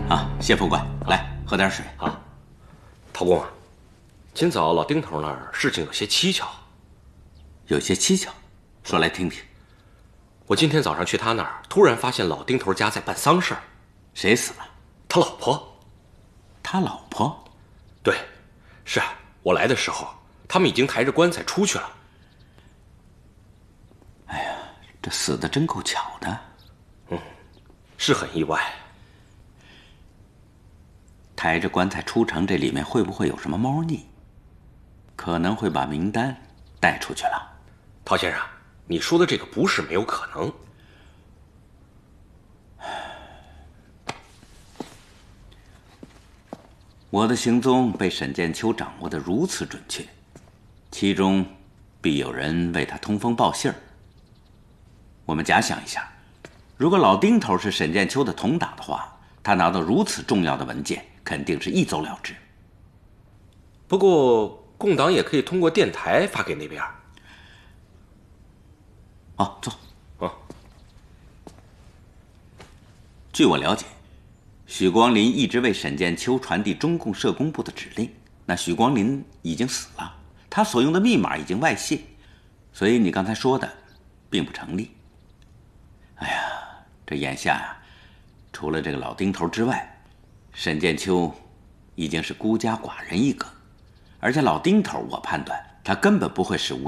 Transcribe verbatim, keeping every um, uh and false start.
啊，谢副官，来喝点水。 啊，陶公啊，今早老丁头那儿事情有些蹊跷。 有些蹊跷，说来听听。 我今天早上去他那儿，突然发现老丁头家在办丧事儿。 谁死了？ 他老婆。 他老婆？ 对，是啊，我来的时候，他们已经抬着棺材出去了。 哎呀，这死的真够巧的。 嗯，是很意外。 抬着棺材出城，这里面会不会有什么猫腻？可能会把名单带出去了。 陶先生，你说的这个不是没有可能。 我的行踪被沈剑秋掌握得如此准确，其中必有人为他通风报信儿。我们假想一下，如果老丁头是沈剑秋的同党的话，他拿到如此重要的文件，肯定是一走了之。 不过，共党也可以通过电台发给那边。 哦，坐。 哦。 据我了解，许光林一直为沈剑秋传递中共社工部的指令。那许光林已经死了，他所用的密码已经外泄，所以你刚才说的并不成立。哎呀，这眼下呀、啊，除了这个老丁头之外，沈剑秋已经是孤家寡人一个，而且老丁头，我判断他根本不会使吴